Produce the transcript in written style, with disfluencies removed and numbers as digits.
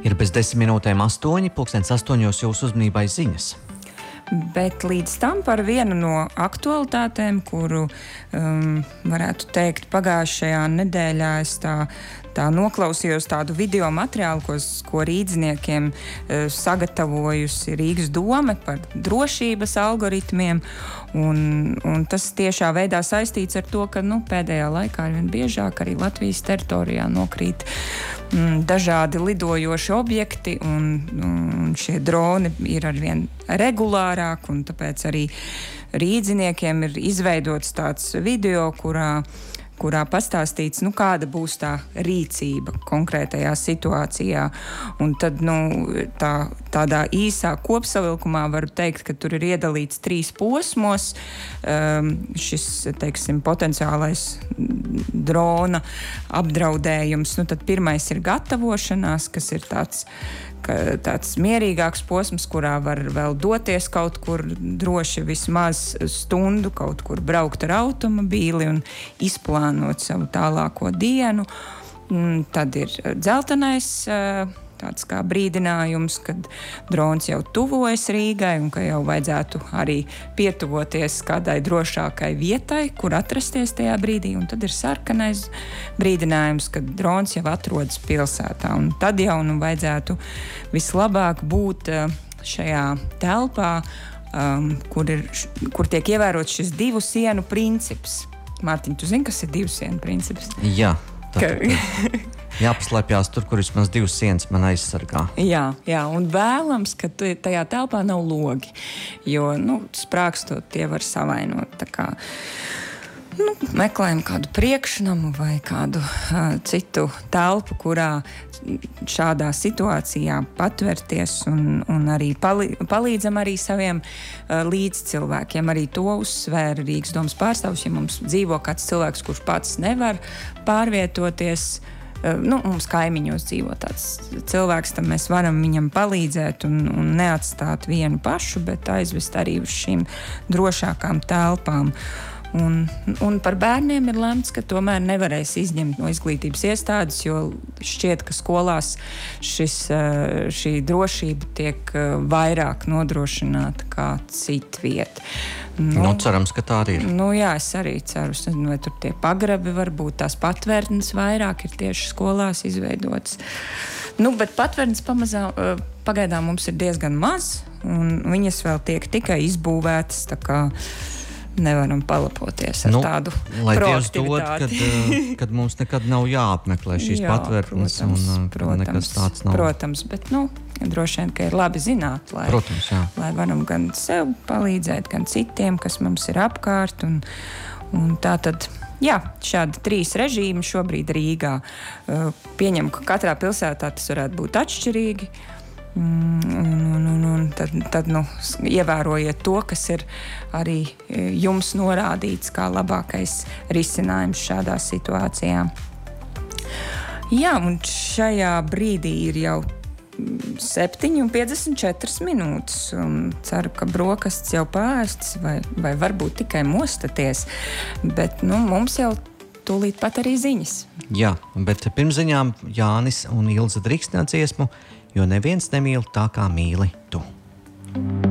Ir bez 10 minūtēm 8, pulkstens 8 jūsu uzmanībai ziņas. Bet līdz tam par vienu no aktualitātēm, kuru varētu teikt pagājušajā nedēļā, es tā noklausījos tādu video materiālu, ko rīdzniekiem sagatavojusi Rīgas dome par drošības algoritmiem. Un tas tiešā veidā saistīts ar to, ka pēdējā laikā arvien biežāk arī Latvijas teritorijā nokrīt dažādi lidojoši objekti, un šie droni ir arvien regulārāk, un tāpēc arī rīdziniekiem ir izveidots tāds video, kurā pastāstīts, kāda būs tā rīcība konkrētajā situācijā. Un tad, tādā īsā kopsavilkumā varu teikt, ka tur ir iedalīts 3 posmos. Šis, potenciālais drona apdraudējums. Tad pirmais ir gatavošanās, kas ir tāds mierīgāks posms, kurā var vēl doties kaut kur droši vismaz stundu, kaut kur braukt ar automobīli un izplānot savu tālāko dienu. Tad ir dzeltenais tāds kā brīdinājums, kad drons jau tuvojas Rīgai un ka jau vajadzētu arī pietuvoties kādai drošākai vietai, kur atrasties tajā brīdī. Un tad ir sarkanais brīdinājums, kad drons jau atrodas pilsētā. Un tad jau vajadzētu vislabāk būt šajā telpā, kur tiek ievērots šis 2 sienu princips. Mārtiņ, tu zini, kas ir 2 sienu princips? Jā. Jāpaslēpjās tur, kur vismaz 2 sienas man aizsargā. Jā, un vēlams, ka tajā telpā nav logi, jo, sprākstot tie var savainot. Tā kā, meklējam kādu priekšnamu vai kādu citu telpu, kurā šādā situācijā patvērties un arī palīdzam arī saviem līdzcilvēkiem. Arī to uzsvēra Rīgas domas pārstāvs, ja mums dzīvo kāds cilvēks, kurš pats nevar pārvietoties. Mums kaimiņos dzīvo tāds cilvēks, tad mēs varam viņam palīdzēt un neatstāt vienu pašu, bet aizvest arī uz šīm drošākām telpām. Un par bērniem ir lemts, ka tomēr nevarēs izņemt no izglītības iestādes, jo šķiet, ka skolās šī drošība tiek vairāk nodrošināta kā citviet. Cerams, ka tā arī ir. Jā, es arī ceru, vai tur tie pagrabi varbūt tās patvērtnes vairāk ir tieši skolās izveidotas. Bet patvērtnes pagaidām mums ir diezgan maz, un viņas vēl tiek tikai izbūvētas, tā kā nevaram palapoties ar tādu proaktivitāti. Kad mums nekad nav jāapmeklē šīs patvērtnes, un nekas tāds nav. Protams, bet droši vien, ka ir labi zināt, lai varam gan sev palīdzēt, gan citiem, kas mums ir apkārt. Un tā tad, šādi 3 režīmi šobrīd Rīgā. Pieņem, ka katrā pilsētā tas varētu būt atšķirīgi. Un tad ievērojiet to, kas ir arī jums norādīts kā labākais risinājums šādā situācijā. Un šajā brīdī ir jau 7:54 minūtes, un ceru, ka brokastis jau pāēstas vai varbūt tikai mostaties, bet mums jau tūlīt pat arī ziņas. Jā, bet pirms ziņām Jānis un Ilze Drikstnā dziesmu, jo neviens nemīl tā kā mīli tu.